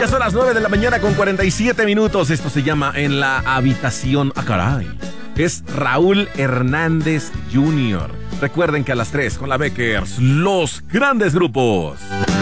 Ya son las 9 de la mañana con 47 minutos. Esto se llama En la Habitación. ¡Ah, caray! Es Raúl Hernández Jr. Recuerden que a las 3 con la Beckers, los grandes grupos.